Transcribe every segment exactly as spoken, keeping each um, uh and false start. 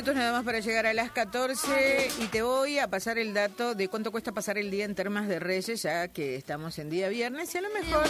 minutos nada más para llegar a las catorce y te voy a pasar el dato de cuánto cuesta pasar el día en Termas de Reyes, ya que estamos en día viernes y a lo mejor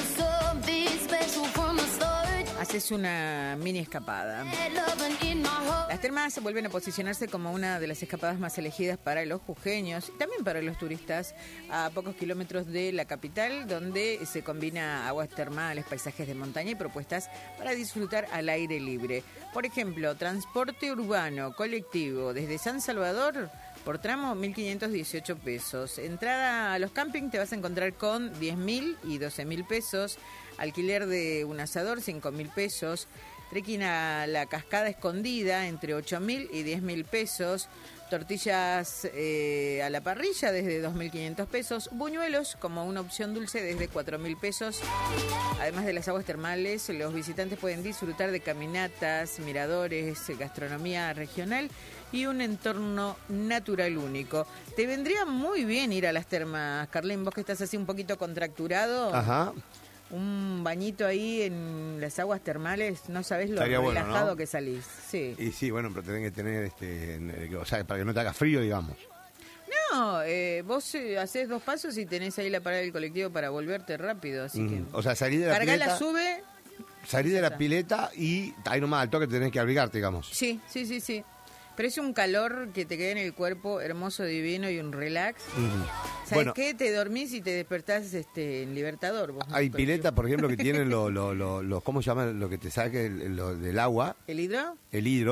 haces una mini escapada. Las termas vuelven a posicionarse como una de las escapadas más elegidas para los jujeños y también para los turistas a pocos kilómetros de la capital, donde se combina aguas termales, paisajes de montaña y propuestas para disfrutar al aire libre. Por ejemplo, transporte urbano colectivo desde San Salvador por tramo mil quinientos dieciocho pesos. Entrada a los campings te vas a encontrar con diez mil y doce mil pesos. Alquiler de un asador, cinco mil pesos. Trekking a la cascada escondida entre ocho mil y diez mil pesos. Tortillas eh, a la parrilla desde dos mil quinientos pesos. Buñuelos como una opción dulce desde cuatro mil pesos. Además de las aguas termales, los visitantes pueden disfrutar de caminatas, miradores, gastronomía regional y un entorno natural único. Te vendría muy bien ir a las termas, Carlín, vos que estás así un poquito contracturado. Ajá. Un bañito ahí en las aguas termales, no sabés lo Estaría relajado bueno, ¿no? que salís. Sí. Y sí, bueno, pero tenés que tener, este, o sea, para que no te haga frío, digamos. No, eh, vos eh, hacés dos pasos y tenés ahí la parada del colectivo para volverte rápido, así Mm, que... O sea, salí de la Cargá pileta. la sube... Salí de la pileta y ahí nomás al toque tenés que abrigarte, digamos. Sí, sí, sí, sí. Pero es un calor que te queda en el cuerpo hermoso, divino y un relax. Mm. ¿Sabes Bueno, qué? Te dormís y te despertás este, en Libertador. Vos, hay ¿no? piletas, por ejemplo, que tienen los, lo, lo, lo, ¿cómo se llama? Lo que te saque el- lo del agua, ¿El hidro? el hidro.